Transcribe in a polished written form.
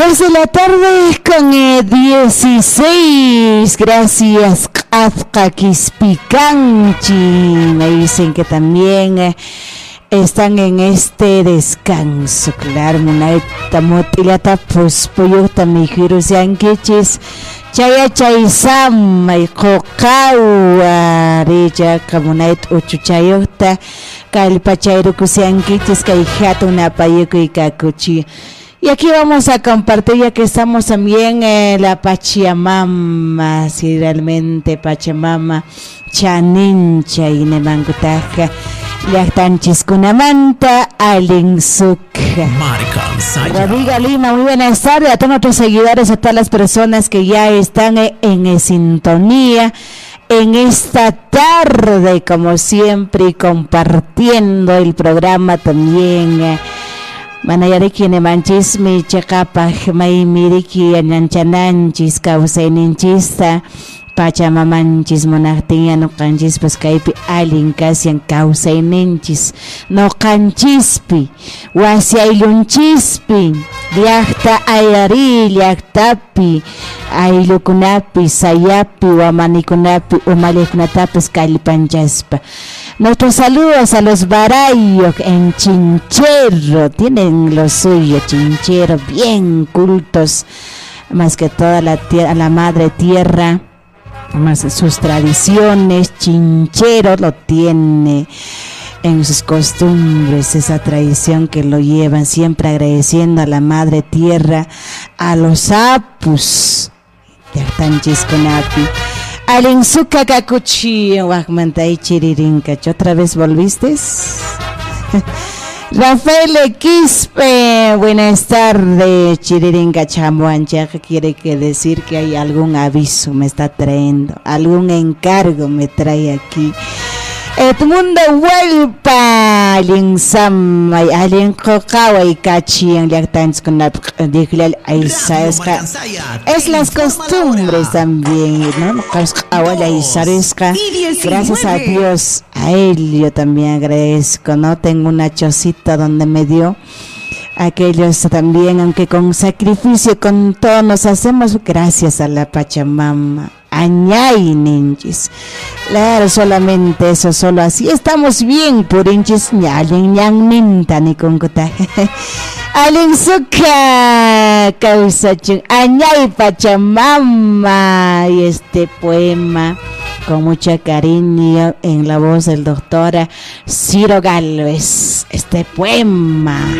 2 de la tarde con 16. Gracias, Azca Quispicanchi. Me dicen que también están en este descanso. Claro, Munaita Motilata, pues Poyota, mi Jirusianquichis. Chaya Chaisama y Cocaua, Reja, Camunait, Uchuchayota, Calpachairu Cusianquichis, Caijata, una Payuco y Cacuchi. Y aquí vamos a compartir, ya que estamos también en la Pachamama, si realmente Pachamama, Chanincha y Nemangutaja, Liachtanchis Kunamanta, Alinsuka. Rabiga Lima, muy buenas tardes a todos nuestros seguidores, a todas las personas que ya están en sintonía en esta tarde, como siempre, compartiendo el programa también. Manayariki nemanchis mi chakapaj may miriki ananchananchis kausaninchista Pachamamanchis monartia no canchis pues kaipi alin casian kausaininchis no canchispi wasiailunchispi liachta ayari liachtapi ailukunapi sayapi wamanikunapi umaleknatapis kalipanchaspa. Nuestros saludos a los barayos en Chinchero, tienen lo suyo, Chinchero, bien cultos, más que toda la madre tierra, más sus tradiciones. Chinchero lo tiene en sus costumbres, esa tradición que lo llevan siempre agradeciendo a la madre tierra, a los apus, ya están chisconapi. Alinsuka Kakuchi, Wagmantai Chiririnka. ¿Otra vez volviste? Rafael Quispe, buenas tardes. Chiririnka Chamuancha, quiere decir que hay algún aviso, me está trayendo, algún encargo me trae aquí. Edmundo Huelpa, Alin Sam, Alin Cocawa y Cachi, en Liactans con la Diglal Aisaesca. Es las costumbres también, ¿no? Cocawa la Aisaesca. Gracias a Dios, a él yo también agradezco, ¿no? Tengo una chocita donde me dio. Aquellos también, aunque con sacrificio, con todo nos hacemos, gracias a la Pachamama. Añay ninchis, claro, solamente eso, solo así estamos bien, purinchis, ñalen ñan ninta ni con cotaje. Alinsuka causachun, añay Pachamama, y este poema con mucho cariño en la voz del doctora Ciro Gálvez, este poema.